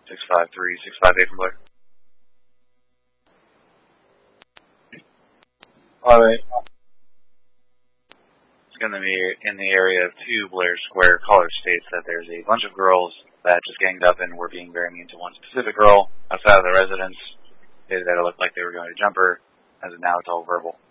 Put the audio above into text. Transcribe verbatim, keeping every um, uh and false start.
six five three, six five eight from Blair. Alright. It's going to be in the area of two Blair Square. Caller states that there's a bunch of girls that just ganged up and were being very mean to one specific girl outside of the residence. They, that it looked like they were going to jump her. As of now, it's all verbal.